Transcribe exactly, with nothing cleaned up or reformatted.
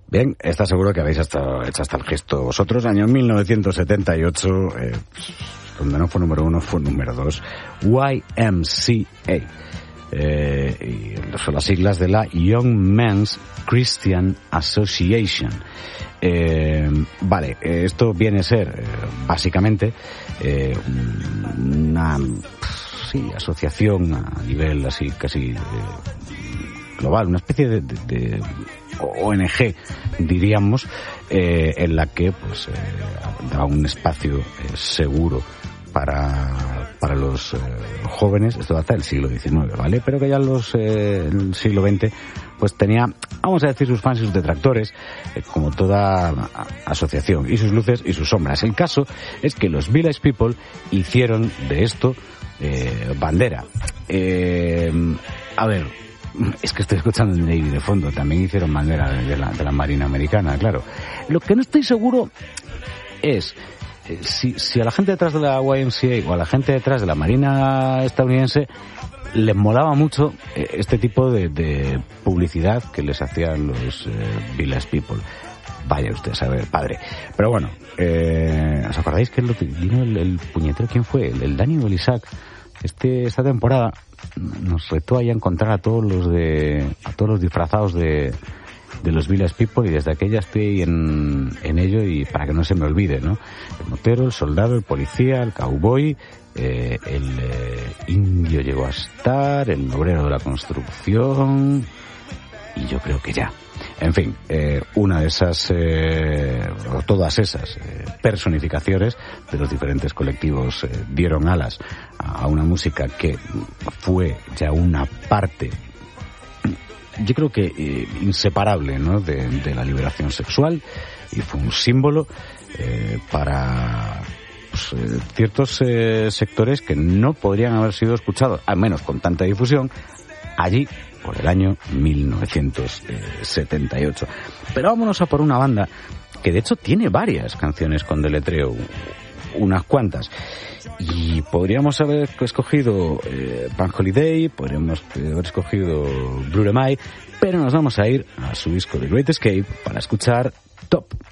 Bien, está seguro que habéis hasta, hecho hasta el gesto vosotros. Año mil novecientos setenta y ocho, eh, donde no fue número uno, fue número dos, Y M C A. Eh, y son las siglas de la Young Men's Christian Association. Eh, vale, esto viene a ser eh, básicamente eh, una sí, asociación a nivel así casi eh, global, una especie de, de, de O N G, diríamos, eh, en la que pues eh, da un espacio eh, seguro para para los eh, jóvenes. Esto data del siglo diecinueve, ¿vale? Pero que ya en los eh, en el siglo veinte pues tenía, vamos a decir, sus fans y sus detractores, eh, como toda asociación, y sus luces y sus sombras. El caso es que los Village People hicieron de esto eh, bandera. Eh, a ver, es que estoy escuchando el Navy de fondo, también hicieron bandera de la, de la Marina Americana, claro. Lo que no estoy seguro es eh, si, si a la gente detrás de la Y M C A o a la gente detrás de la Marina estadounidense les molaba mucho eh, este tipo de, de publicidad que les hacían los eh, Village People. Vaya usted a saber, padre. Pero bueno, eh, ¿os acordáis que vino el, el puñetero? ¿Quién fue? El, el Dani Isaac. Este, esta temporada nos retó ahí a encontrar a todos los de, a todos los disfrazados de, de los Village People, y desde aquella estoy en, en ello, y para que no se me olvide, ¿no? El motero, el soldado, el policía, el cowboy, eh, el eh, indio llegó a estar, el obrero de la construcción, y yo creo que ya. En fin, eh, una de esas, eh, o todas esas eh, personificaciones de los diferentes colectivos eh, dieron alas a una música que fue ya una parte, yo creo que eh, inseparable, ¿no?, de, de la liberación sexual, y fue un símbolo eh, para pues, eh, ciertos eh, sectores que no podrían haber sido escuchados, al menos con tanta difusión, allí por el año mil novecientos setenta y ocho. Pero vámonos a por una banda que de hecho tiene varias canciones con deletreo, unas cuantas, y podríamos haber escogido eh, Bank Holiday, podríamos haber escogido Blue Am I, pero nos vamos a ir a su disco The Great Escape para escuchar Top.